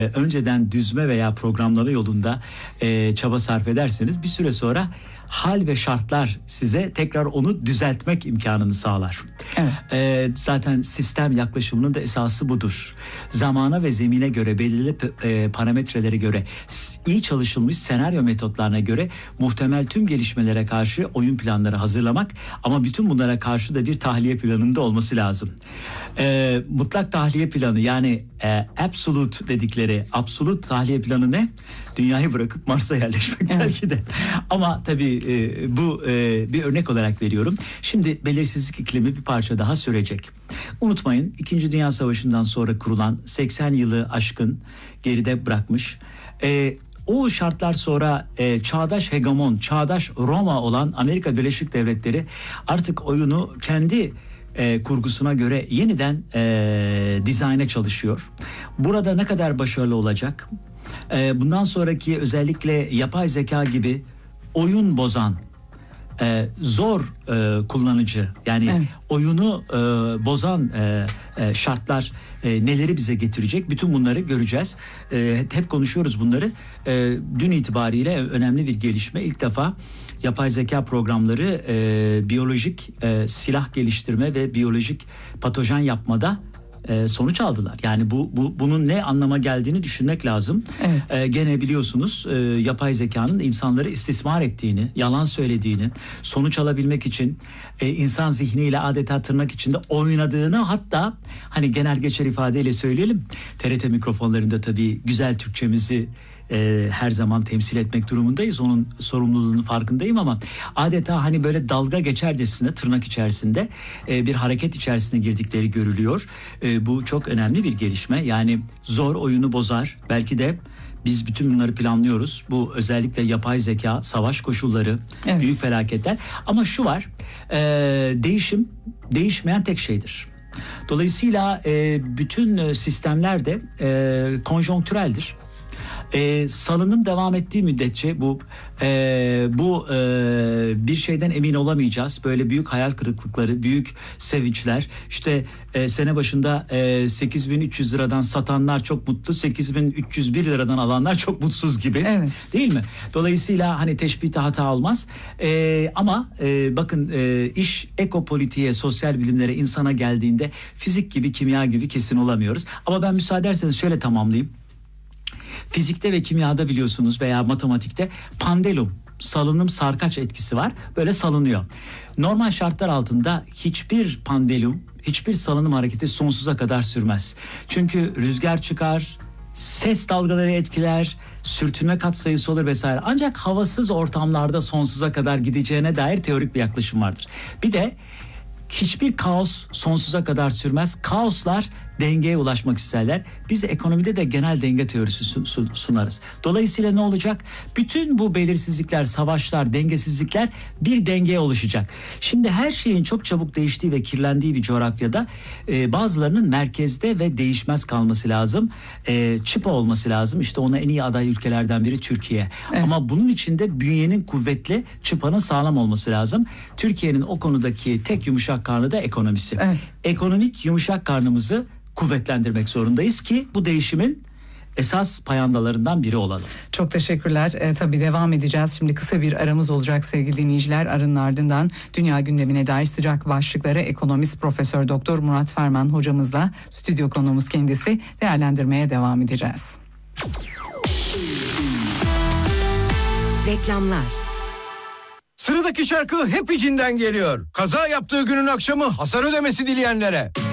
önceden düzme veya programlama yolunda çaba sarf ederseniz bir süre sonra hal ve şartlar size tekrar onu düzeltmek imkanını sağlar. Evet. Zaten sistem yaklaşımının da esası budur. Zamana ve zemine göre, belirli parametrelere göre, iyi çalışılmış senaryo metotlarına göre muhtemel tüm gelişmelere karşı oyun planları hazırlamak, ama bütün bunlara karşı da bir tahliye planında olması lazım. Mutlak tahliye planı, yani absolute dedikleri absolut tahliye planı ne? Dünyayı bırakıp Mars'a yerleşmek, evet, belki de. Ama tabii bu bir örnek olarak veriyorum. Şimdi belirsizlik iklimi bir parça daha sürecek. Unutmayın, 2. Dünya Savaşı'ndan sonra kurulan 80 yılı aşkın geride bırakmış. O şartlar sonra çağdaş hegemon, çağdaş Roma olan Amerika Birleşik Devletleri artık oyunu kendi kurgusuna göre yeniden dizayna çalışıyor. Burada ne kadar başarılı olacak? Bundan sonraki özellikle yapay zeka gibi oyun bozan, zor kullanıcı, yani evet, oyunu bozan şartlar neleri bize getirecek? Bütün bunları göreceğiz. Hep konuşuyoruz bunları. Dün itibariyle önemli bir gelişme. İlk defa yapay zeka programları biyolojik silah geliştirme ve biyolojik patojen yapmada sonuç aldılar. Yani bunun ne anlama geldiğini düşünmek lazım. Evet. Gene biliyorsunuz yapay zekanın insanları istismar ettiğini, yalan söylediğini, sonuç alabilmek için insan zihniyle adeta tırnak içinde oynadığını, hatta hani genel geçer ifadeyle söyleyelim, TRT mikrofonlarında tabii güzel Türkçemizi her zaman temsil etmek durumundayız. Onun sorumluluğunun farkındayım, ama adeta hani böyle dalga geçercesine tırnak içerisinde bir hareket içerisine girdikleri görülüyor. Bu çok önemli bir gelişme. Yani zor oyunu bozar. Belki de biz bütün bunları planlıyoruz. Bu özellikle yapay zeka, savaş koşulları, evet, büyük felaketler. Ama şu var, değişim değişmeyen tek şeydir. Dolayısıyla bütün sistemler de konjonktüreldir. Salınım devam ettiği müddetçe bu bir şeyden emin olamayacağız. Böyle büyük hayal kırıklıkları, büyük sevinçler. İşte sene başında 8.300 liradan satanlar çok mutlu, 8.301 liradan alanlar çok mutsuz gibi, evet, değil mi? Dolayısıyla hani teşbihte hata olmaz. Ama bakın iş ekopolitiğe, sosyal bilimlere, insana geldiğinde fizik gibi, kimya gibi kesin olamıyoruz. Ama ben müsaade ederseniz şöyle tamamlayayım. Fizikte ve kimyada biliyorsunuz veya matematikte pendulum, salınım sarkaç etkisi var. Böyle salınıyor. Normal şartlar altında hiçbir pendulum, hiçbir salınım hareketi sonsuza kadar sürmez. Çünkü rüzgar çıkar, ses dalgaları etkiler, sürtünme katsayısı olur vesaire. Ancak havasız ortamlarda sonsuza kadar gideceğine dair teorik bir yaklaşım vardır. Bir de hiçbir kaos sonsuza kadar sürmez. Kaoslar dengeye ulaşmak isterler. Biz ekonomide de genel denge teorisi sunarız. Dolayısıyla ne olacak? Bütün bu belirsizlikler, savaşlar, dengesizlikler bir dengeye oluşacak. Şimdi her şeyin çok çabuk değiştiği ve kirlendiği bir coğrafyada bazılarının merkezde ve değişmez kalması lazım. Çıpa olması lazım. İşte ona en iyi aday ülkelerden biri Türkiye. Evet. Ama bunun için de bünyenin kuvvetli, çıpanın sağlam olması lazım. Türkiye'nin o konudaki tek yumuşak karnı da ekonomisi. Evet. Ekonomik yumuşak karnımızı kuvvetlendirmek zorundayız ki bu değişimin esas payandalarından biri olalım. Çok teşekkürler. Tabii devam edeceğiz. Şimdi kısa bir aramız olacak sevgili dinleyiciler. Aranın ardından dünya gündemine dair sıcak başlıkları ekonomist Profesör Doktor Murat Ferman hocamızla, stüdyo konuğumuz kendisi, değerlendirmeye devam edeceğiz. Reklamlar. Sıradaki şarkı hep içinden geliyor. Kaza yaptığı günün akşamı hasar ödemesi dileyenlere.